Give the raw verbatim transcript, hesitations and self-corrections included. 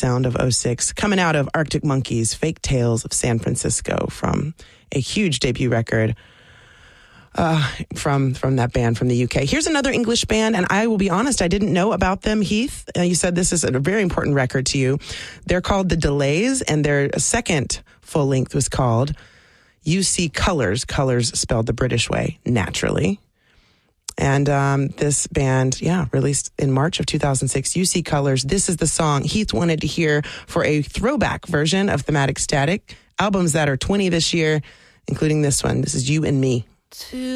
sound of oh six, coming out of Arctic Monkeys, Fake Tales of San Francisco, from a huge debut record uh, from from that band from the U K. Here's another English band, and I will be honest, I didn't know about them, Heath. Uh, you said this is a very important record to you. They're called The Delays, and their second full length was called You See Colors, Colors spelled the British way, naturally. And um, this band, yeah, released in March of two thousand six, You See Colors. This is the song Heath wanted to hear for a throwback version of Thematic Static, albums that are twenty this year, including this one. This is You and Me. To